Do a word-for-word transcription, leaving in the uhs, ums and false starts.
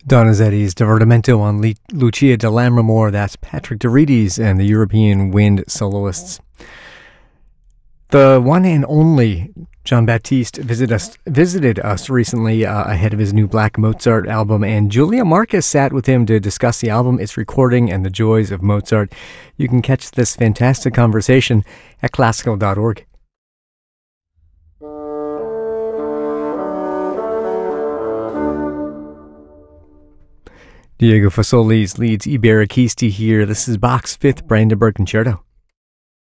Donizetti's Divertimento on Le- Lucia di Lammermoor. That's Patrick Dorides and the European Wind Soloists. The one and only Jon Batiste visit us, visited us recently uh, ahead of his new Black Mozart album, and Julia Marcus sat with him to discuss the album, its recording, and the joys of Mozart. You can catch this fantastic conversation at classical dot org. Diego Fassolis leads Iberikisti here. This is Bach's Fifth Brandenburg Concerto.